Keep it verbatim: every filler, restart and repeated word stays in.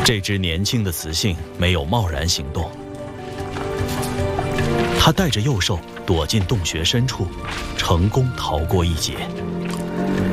这只年轻的雌性没有贸然行动，它带着幼兽躲进洞穴深处，成功逃过一劫。